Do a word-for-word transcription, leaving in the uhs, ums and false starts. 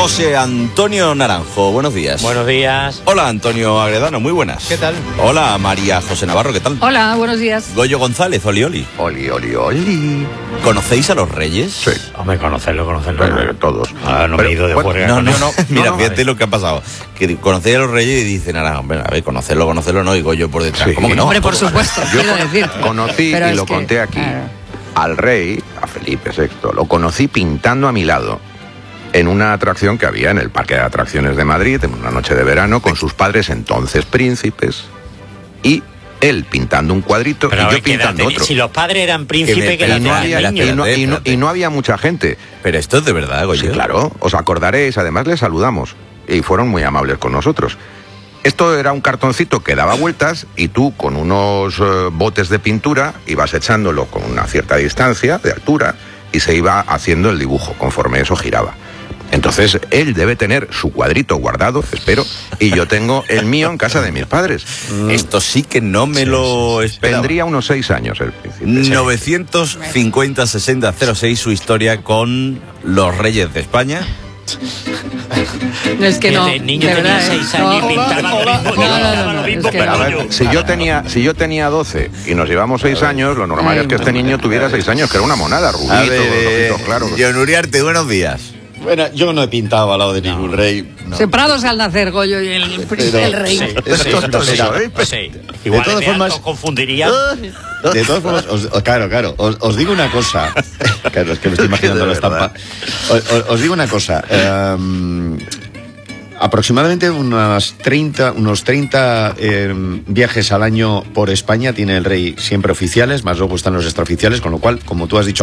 José Antonio Naranjo, buenos días. Buenos días. Hola, Antonio Agredano, muy buenas. ¿Qué tal? Hola, María José Navarro, ¿qué tal? Hola, buenos días. Goyo González, oli, oli. Oli, oli, oli. ¿Conocéis a los Reyes? Sí. Hombre, conocerlo, conocerlo. Pero, todos. Ah, no Pero, me he ido de bueno, juerga. No, con no, él. no. Mira, No, no, fíjate vale. lo que ha pasado. Que conocéis a los Reyes y dicen, ahora, hombre, a ver, conocerlo, conocerlo, no, y Goyo por detrás. Sí. ¿Cómo que no? Hombre, por supuesto, Yo quiero decir. conocí, Pero y es lo que, conté aquí, claro. al rey, a Felipe sexto, lo conocí pintando a mi lado en una atracción que había en el Parque de Atracciones de Madrid, en una noche de verano, con sus padres entonces príncipes, y él pintando un cuadrito Pero y a yo ver, ¿qué edad pintando tenía? otro. Si los padres eran príncipes, me- que y la Y no, había, espérate, y, no, y no- espérate. y no había mucha gente. Pero esto es de verdad, Goyo. Sí, claro, os acordaréis, además les saludamos y fueron muy amables con nosotros. Esto era un cartoncito que daba vueltas y tú con unos eh, botes de pintura ibas echándolo con una cierta distancia de altura y se iba haciendo el dibujo conforme eso giraba. Entonces él debe tener su cuadrito guardado, espero, y yo tengo el mío en casa de mis padres. Esto sí que no me lo esperaba. Tendría unos seis años el príncipe. novecientos cincuenta sesenta cero seis, su historia con los Reyes de España. No, es que no. El niño de tenía verdad, ¿eh? seis años y No, pintaba lo hola, mismo, hola, pintaba no, no, lo no, mismo, es que pero no. A ver, si yo tenía, si yo tenía doce y nos llevamos seis años, lo normal Ay, es que este niño tuviera seis años, que era una monada, rubito, A ver, eh, ojitos claros. John Uriarte, buenos días. Bueno, yo no he pintado al lado de ningún rey. No. Separados al nacer, Goyo y el, Pero- el rey. Sí, Es sí, tonto, sí, eso, ¿eh? sí. Igual todas de formas- alto confundiría. De todas formas, os- os- claro, claro, os, os digo una cosa. Claro, es que me estoy imaginando De la estampa. Os, os- os digo una cosa. em, aproximadamente unas treinta, unos treinta em, viajes al año por España tiene el rey, siempre oficiales, más luego están los extraoficiales, con lo cual, como tú has dicho